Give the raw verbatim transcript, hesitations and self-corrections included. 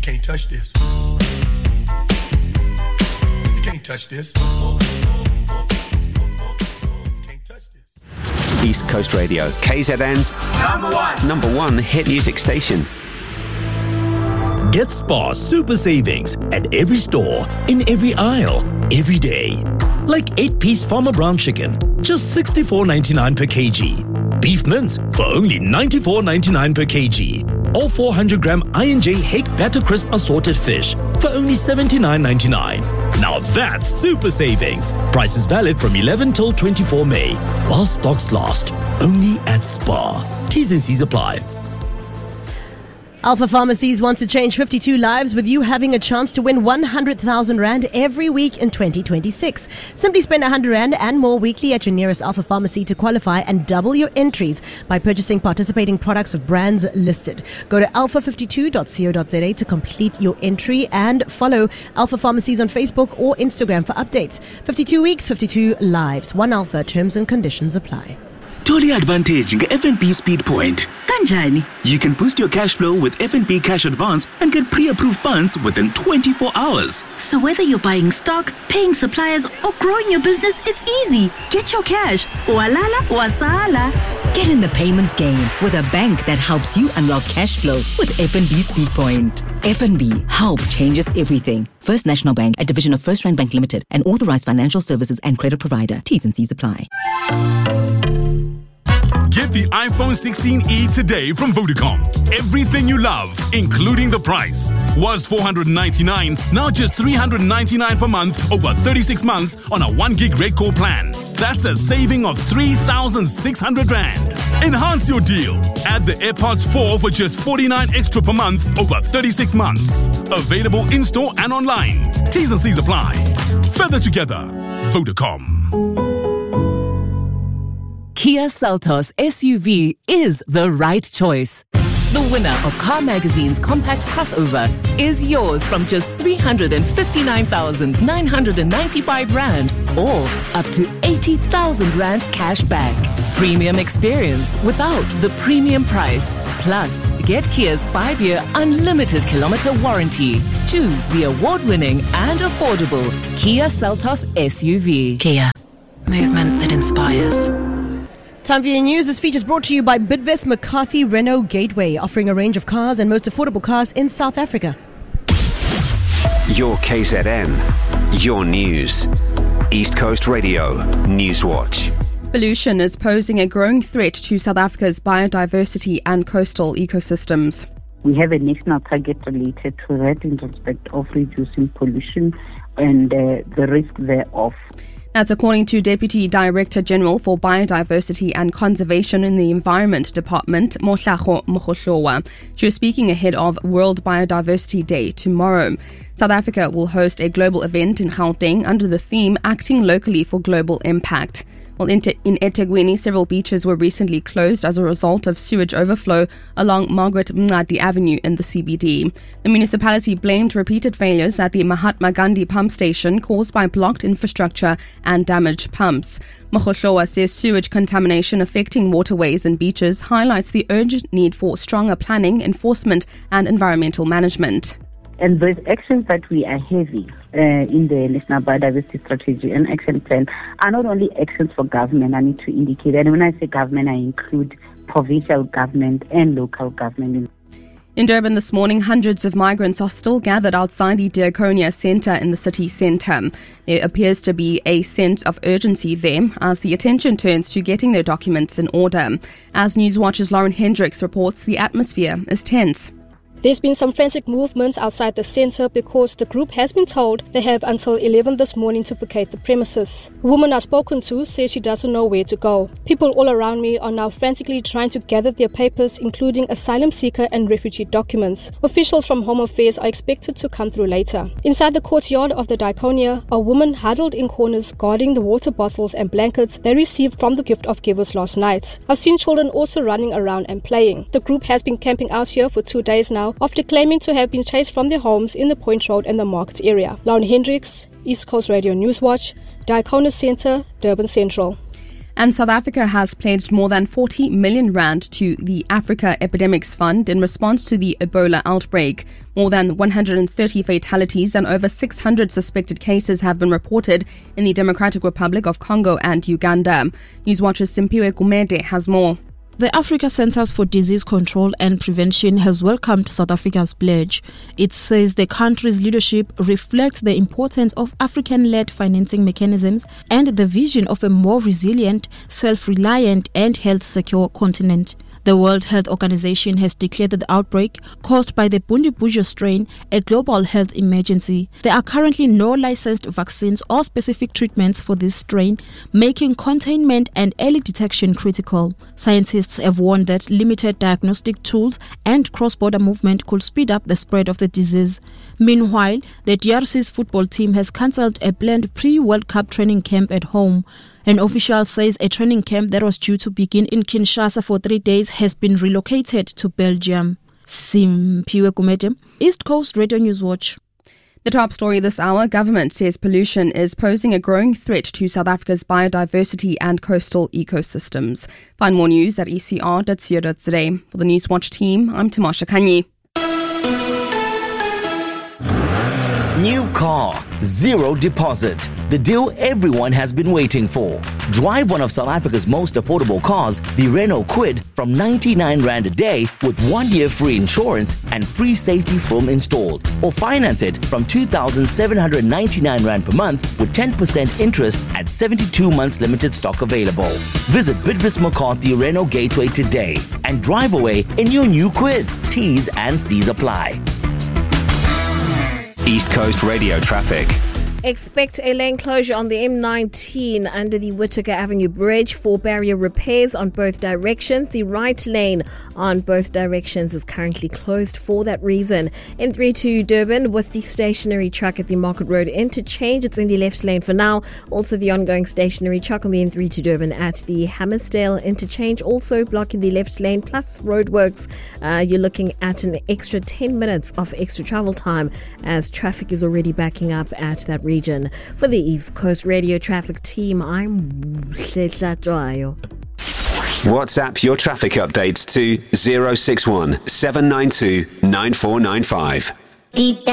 can't touch this. You can't touch this. East Coast Radio, K Z N's number one, number one hit music station. Get Spar super savings at every store, in every aisle, every day. Like eight-piece Farmer Brown chicken, just sixty-four ninety-nine per kg. Beef mince for only ninety-four ninety-nine per kg. Or four hundred gram I and J Hake Batter Crisp assorted fish for only seventy-nine ninety-nine. Now that's super savings. Prices valid from eleven till twenty-four May. While stocks last. Only at Spar. T's and C's apply. Alpha Pharmacies wants to change fifty-two lives with you having a chance to win one hundred thousand rand every week in twenty twenty-six. Simply spend one hundred rand and more weekly at your nearest Alpha Pharmacy to qualify and double your entries by purchasing participating products of brands listed. Go to alpha fifty-two dot co dot za to complete your entry and follow Alpha Pharmacies on Facebook or Instagram for updates. fifty-two weeks, fifty-two lives. One Alpha. Terms and conditions apply. Totally advantage in F N B Speed Point. Kanjani. You can boost your cash flow with F N B Cash Advance and get pre-approved funds within twenty-four hours. So whether you're buying stock, paying suppliers, or growing your business, it's easy. Get your cash. Walala wasala. Get in the payments game with a bank that helps you unlock cash flow with F N B Speed Point. F N B, help changes everything. First National Bank, a division of First Rand Bank Limited, an authorized financial services and credit provider. T's and C's apply. Get the iPhone sixteen e today from Vodacom. Everything you love, including the price, was four hundred ninety-nine dollars, now just three hundred ninety-nine dollars per month over thirty-six months on a one gig red core plan. That's a saving of three thousand six hundred rand. Enhance your deal. Add the AirPods four for just forty-nine extra per month over thirty-six months. Available in-store and online. T's and C's apply. Further together, Vodacom. Kia Seltos S U V is the right choice. The winner of Car Magazine's compact crossover is yours from just three hundred fifty-nine thousand nine hundred ninety-five rand or up to eighty thousand rand cash back. Premium experience without the premium price. Plus, get Kia's five-year unlimited kilometer warranty. Choose the award-winning and affordable Kia Seltos S U V. Kia, movement that inspires. Time for your news. This feature is brought to you by Bidvest McCarthy Renault Gateway, offering a range of cars and most affordable cars in South Africa. Your K Z N, your news. East Coast Radio, Newswatch. Pollution is posing a growing threat to South Africa's biodiversity and coastal ecosystems. We have a national target related to that in respect of reducing pollution and uh, the risk thereof. That's according to Deputy Director General for Biodiversity and Conservation in the Environment Department, Mohlago Mogoslowa. She was speaking ahead of World Biodiversity Day tomorrow. South Africa will host a global event in Gauteng under the theme Acting Locally for Global Impact. Well, in, Te- in eThekwini, several beaches were recently closed as a result of sewage overflow along Margaret Mncadi Avenue in the C B D. The municipality blamed repeated failures at the Mahatma Gandhi pump station caused by blocked infrastructure and damaged pumps. Mogoslowa says sewage contamination affecting waterways and beaches highlights the urgent need for stronger planning, enforcement and environmental management. And those actions that we are having uh, in the National Biodiversity Strategy and Action Plan are not only actions for government, I need to indicate. And when I say government, I include provincial government and local government. In Durban this morning, hundreds of migrants are still gathered outside the Diaconia Centre in the city centre. There appears to be a sense of urgency there as the attention turns to getting their documents in order. As Newswatch's Lauren Hendricks reports, the atmosphere is tense. There's been some frantic movements outside the centre because the group has been told they have until eleven this morning to vacate the premises. A woman I've spoken to says she doesn't know where to go. People all around me are now frantically trying to gather their papers, including asylum seeker and refugee documents. Officials from Home Affairs are expected to come through later. Inside the courtyard of the Diaconia, a woman huddled in corners guarding the water bottles and blankets they received from the gift of givers last night. I've seen children also running around and playing. The group has been camping out here for two days now, after claiming to have been chased from their homes in the Point Road and the Market area. Lauren Hendricks, East Coast Radio Newswatch, Diaconia Centre, Durban Central. And South Africa has pledged more than forty million rand to the Africa Epidemics Fund in response to the Ebola outbreak. More than one hundred thirty fatalities and over six hundred suspected cases have been reported in the Democratic Republic of Congo and Uganda. Newswatch's Simpiwe Gumede has more. The Africa Centers for Disease Control and Prevention has welcomed South Africa's pledge. It says the country's leadership reflects the importance of African-led financing mechanisms and the vision of a more resilient, self-reliant and health-secure continent. The World Health Organization has declared the outbreak caused by the Bundibugyo strain a global health emergency. There are currently no licensed vaccines or specific treatments for this strain, making containment and early detection critical. Scientists have warned that limited diagnostic tools and cross-border movement could speed up the spread of the disease. Meanwhile, the D R C's football team has cancelled a planned pre-World Cup training camp at home. An official says a training camp that was due to begin in Kinshasa for three days has been relocated to Belgium. Simpiwe Gumede, East Coast Radio News Watch. The top story this hour, government says pollution is posing a growing threat to South Africa's biodiversity and coastal ecosystems. Find more news at e c r dot co dot z a. For the Newswatch team, I'm Tamasha Kanyi. New car, zero deposit. The deal everyone has been waiting for. Drive one of South Africa's most affordable cars, the Renault Kwid, from ninety-nine rand a day with one year free insurance and free safety film installed. Or finance it from two thousand seven hundred ninety-nine rand per month with ten percent interest at seventy-two months limited stock available. Visit Bidvis McCarthy Renault Gateway today and drive away in your new Kwid. T's and C's apply. East Coast Radio traffic. Expect a lane closure on the M nineteen under the Whittaker Avenue Bridge for barrier repairs on both directions. The right lane on both directions is currently closed for that reason. N three to Durban with the stationary truck at the Market Road interchange. It's in the left lane for now. Also the ongoing stationary truck on the N three to Durban at the Hammersdale interchange, also blocking the left lane, plus roadworks. Uh, you're looking at an extra ten minutes of extra travel time as traffic is already backing up at that region. For the East Coast Radio traffic team, I'm Hletla Joayo. WhatsApp your traffic updates to zero six one seven nine two nine four nine five.